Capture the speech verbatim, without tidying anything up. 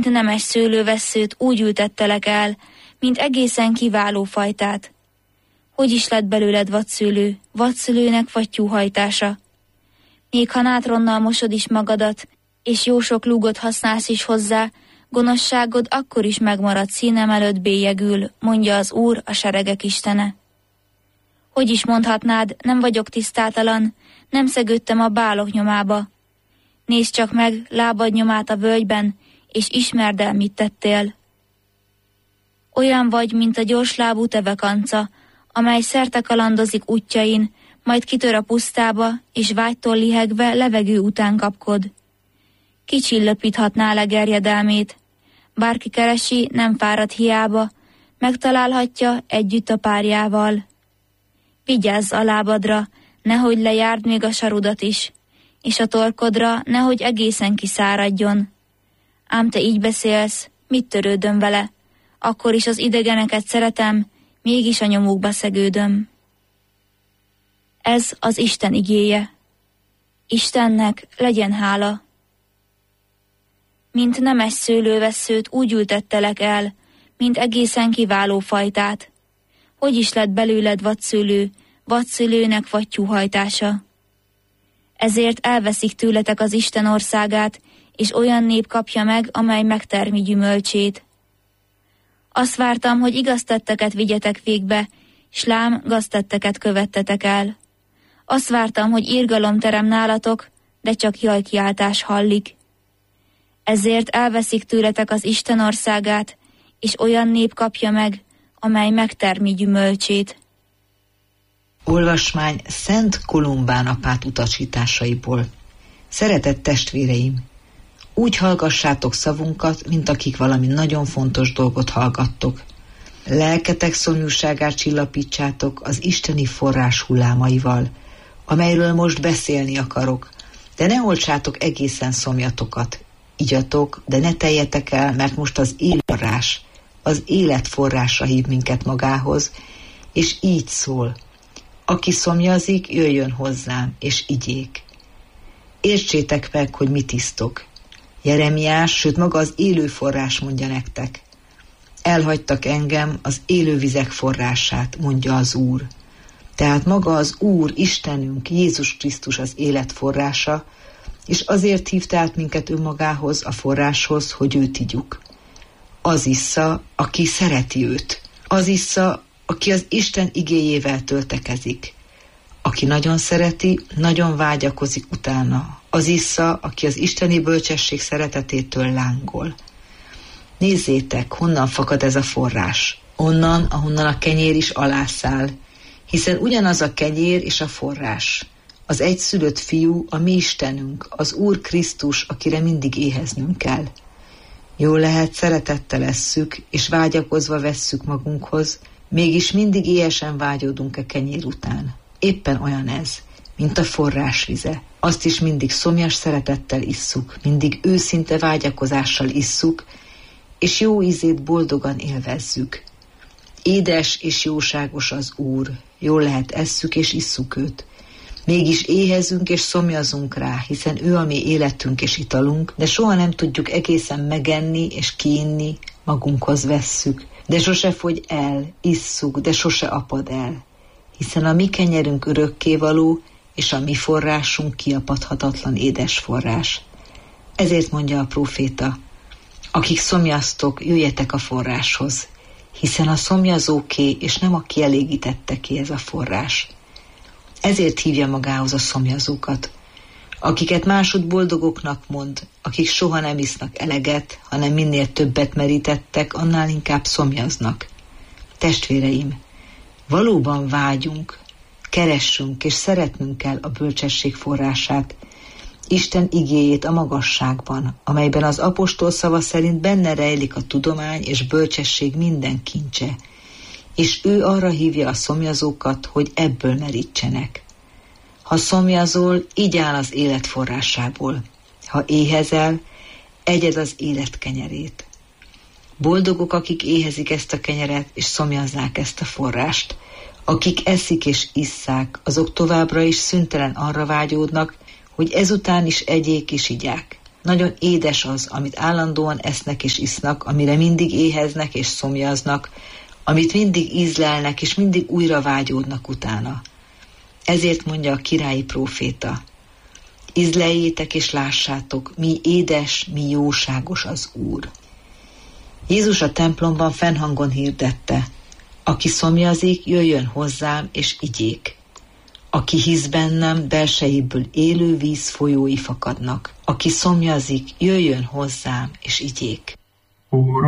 mint nemes szőlővesszőt úgy ültettelek el, mint egészen kiváló fajtát. Hogy is lett belőled vadszőlő, vadszőlőnek fattyúhajtása? Még ha nátronnal mosod is magadat, és jó sok lúgot használsz is hozzá, gonoszságod akkor is megmarad színem előtt bélyegül, mondja az Úr, a seregek Istene. Hogy is mondhatnád, nem vagyok tisztátalan, nem szegődtem a bálok nyomába. Nézd csak meg lábad nyomát a völgyben, és ismerd el, mit tettél. Olyan vagy, mint a gyorslábú tevekanca, amely szerte kalandozik útjain, majd kitör a pusztába, és vágytól lihegve levegő után kapkod. Ki csillapíthatná legerjedelmét? Bárki keresi, nem fárad hiába, megtalálhatja együtt a párjával. Vigyázz a lábadra, nehogy lejárd még a sarudat is, és a torkodra nehogy egészen kiszáradjon. Ám te így beszélsz, mit törődöm vele? Akkor is az idegeneket szeretem, mégis a nyomukba szegődöm. Ez az Isten igéje. Istennek legyen hála. Mint nemes szőlővesszőt úgy ültettelek el, mint egészen kiváló fajtát. Hogy is lett belőled vadszőlő, vadszőlőnek fattyúhajtása? Ezért elveszik tőletek az Isten országát, és olyan nép kapja meg, amely megtermi gyümölcsét. Azt vártam, hogy igaz tetteket vigyetek végbe, s lám gaztetteket követtetek el. Azt vártam, hogy irgalom terem nálatok, de csak jajkiáltás hallik. Ezért elveszik tőletek az Isten országát, és olyan nép kapja meg, amely megtermi gyümölcsét. Olvasmány Szent Kolumbán apát utasításaiból. Szeretett testvéreim, úgy hallgassátok szavunkat, mint akik valami nagyon fontos dolgot hallgattok. Lelketek szomjúságát csillapítsátok az isteni forrás hullámaival, amelyről most beszélni akarok, de ne oltsátok egészen szomjatokat. Igyatok, de ne teljetek el, mert most az élforrás, az élet forrása hív minket magához, és így szól: aki szomjazik, jöjjön hozzám, és igyék. Értsétek meg, hogy mit isztok. Jeremiás, sőt maga az élő forrás mondja nektek. Elhagytak engem, az élő vizek forrását, mondja az Úr. Tehát maga az Úr, Istenünk, Jézus Krisztus az élet forrása, és azért hívt át minket önmagához, a forráshoz, hogy őt igyuk. Az issza, aki szereti őt. Az issza, aki az Isten igéjével töltekezik. Aki nagyon szereti, nagyon vágyakozik utána. Az issza, aki az isteni bölcsesség szeretetétől lángol. Nézzétek, honnan fakad ez a forrás. Onnan, ahonnan a kenyér is alászáll, hiszen ugyanaz a kenyér és a forrás. Az egyszülött fiú, a mi Istenünk, az Úr Krisztus, akire mindig éheznünk kell. Jól lehet, szeretettel esszük, és vágyakozva vesszük magunkhoz, mégis mindig éhesen vágyódunk a kenyér után. Éppen olyan ez, mint a forrás vize. Azt is mindig szomjas szeretettel isszuk, mindig őszinte vágyakozással isszuk, és jó ízét boldogan élvezzük. Édes és jóságos az Úr, jól lehet esszük és isszuk őt. Mégis éhezünk és szomjazunk rá, hiszen ő a mi életünk és italunk, de soha nem tudjuk egészen megenni és kiinni, magunkhoz vesszük. De sose fogy el, isszuk, de sose apad el, hiszen a mi kenyerünk örökkévaló, és a mi forrásunk kiapadhatatlan édes forrás. Ezért mondja a próféta: akik szomjaztok, jöjjetek a forráshoz, hiszen a szomjazóké, és nem a kielégítetteké ez a forrás. Ezért hívja magához a szomjazókat, akiket másod boldogoknak mond, akik soha nem isznak eleget, hanem minél többet merítettek, annál inkább szomjaznak. Testvéreim, valóban vágyunk, keressünk és szeretnünk kell a bölcsesség forrását, Isten igéjét a magasságban, amelyben az apostol szava szerint benne rejlik a tudomány és bölcsesség minden kincse, és ő arra hívja a szomjazókat, hogy ebből merítsenek. Ha szomjazol, igyál az élet forrásából. Ha éhezel, egyed az élet kenyerét. Boldogok, akik éhezik ezt a kenyeret, és szomjazzák ezt a forrást. Akik eszik és isszák, azok továbbra is szüntelen arra vágyódnak, hogy ezután is egyék és igyák. Nagyon édes az, amit állandóan esznek és isznak, amire mindig éheznek és szomjaznak, amit mindig ízlelnek és mindig újra vágyódnak utána. Ezért mondja a királyi próféta: ízleljétek és lássátok, mi édes, mi jóságos az Úr. Jézus a templomban fennhangon hirdette: aki szomjazik, jöjjön hozzám és igyék. Aki hisz bennem, belsejéből élő víz folyói fakadnak. Aki szomjazik, jöjjön hozzám és igyék.